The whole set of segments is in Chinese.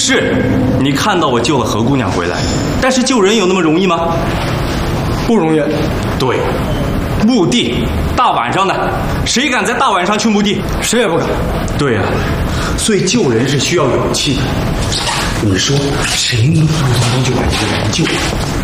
是，你看到我救了何姑娘回来，但是救人有那么容易吗？ 不容易。 对，墓地，大晚上的，谁敢在大晚上去墓地？ 谁也不敢。 对呀，所以救人是需要勇气的。你说，谁能普通通就把一个人救了？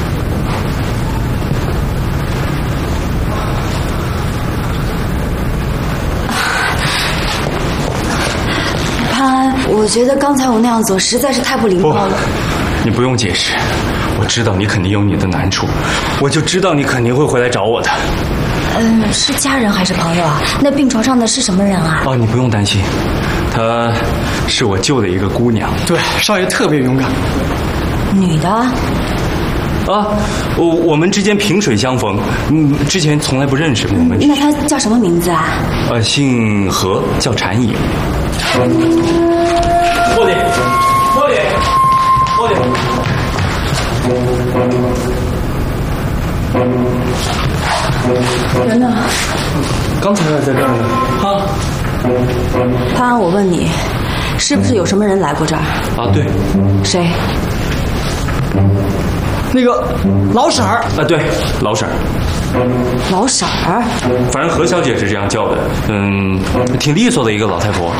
潘安，我觉得刚才我那样做实在是太不礼貌了。 你不用解释，我知道你肯定有你的难处，我就知道你肯定会回来找我的。 是家人还是朋友啊？那病床上的是什么人啊？ 哦，你不用担心，她是我救的一个姑娘。 对，少爷特别勇敢。 女的？ 啊，我们之间萍水相逢，之前从来不认识。我们那她叫什么名字啊？ 姓何，叫禅影。茉莉，茉莉，茉莉。 人呢？ 刚才还在这儿呢。 哈， 潘安，我问你，是不是有什么人来过这儿？ 啊，对。 谁？ 那个老婶儿。 啊，对，老婶儿。 老婶儿？ 反正何小姐是这样叫的，挺利索的一个老太婆。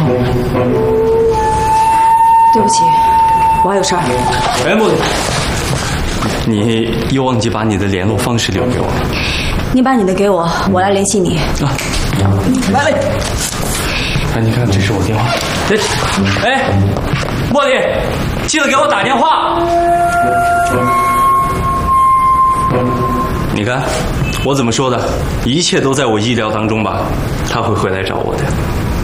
对不起，我还有事儿。 哎，茉莉，你又忘记把你的联络方式留给我了。 你把你的给我，我来联系你。 啊，来。哎，你看，这是我电话。哎，茉莉，记得给我打电话。你看，我怎么说的？一切都在我意料当中吧。他会回来找我的。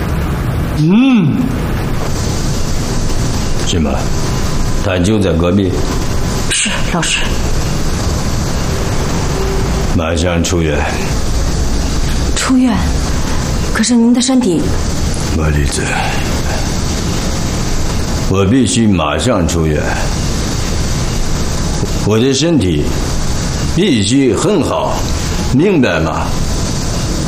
是吗？他就在隔壁。 是，老师。 马上出院。 出院？可是您的身体…… 茉莉子，我必须马上出院。我的身体必须很好，明白吗？